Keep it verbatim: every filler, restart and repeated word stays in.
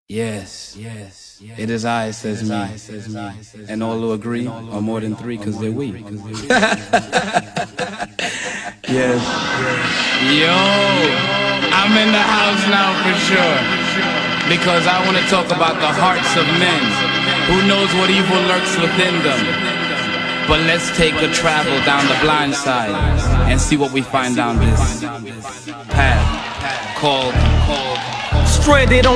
Yes, yes, yes. It is I, says me, and all who agree are more than three, cause they're we. Yes. Yo, I'm in the house now for sure, because I want to talk about the hearts of men. Who knows what evil lurks within them? But let's take a travel down the blind side and see what we find down this path called, called, called Stranded on